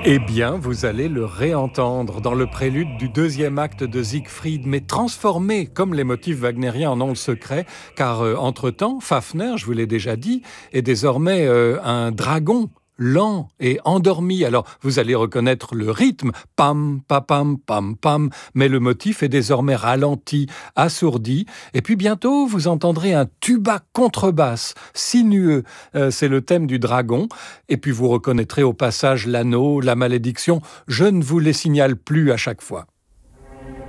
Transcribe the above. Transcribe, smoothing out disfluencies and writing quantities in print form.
Eh bien, vous allez le réentendre dans le prélude du deuxième acte de Siegfried, mais transformé, comme les motifs wagnériens en ont le secret, car entre-temps, Fafner, je vous l'ai déjà dit, est désormais un dragon lent et endormi. Alors, vous allez reconnaître le rythme, pam, pam, pam, pam, mais le motif est désormais ralenti, assourdi, et puis bientôt, vous entendrez un tuba contrebasse, sinueux, c'est le thème du dragon, et puis vous reconnaîtrez au passage l'anneau, la malédiction, je ne vous les signale plus à chaque fois.